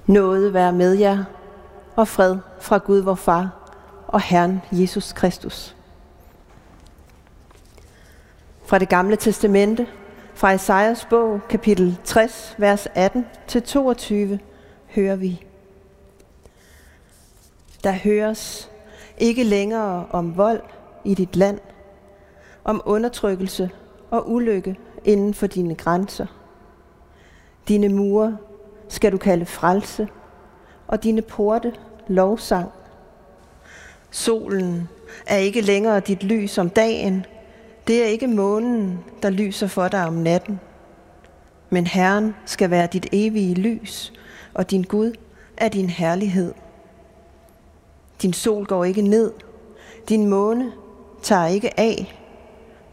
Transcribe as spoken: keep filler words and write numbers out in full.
Nåde være med jer, og fred fra Gud vor Far og Herren Jesus Kristus. Fra det gamle testamente, fra Esajas bog, kapitel tres, vers atten til toogtyve, hører vi: Der høres ikke længere om vold i dit land, om undertrykkelse og ulykke inden for dine grænser. Dine mure skal du kalde frelse, og dine porte lovsang. Solen er ikke længere dit lys om dagen, det er ikke månen, der lyser for dig om natten. Men Herren skal være dit evige lys, og din Gud er din herlighed. Din sol går ikke ned, din måne tager ikke af,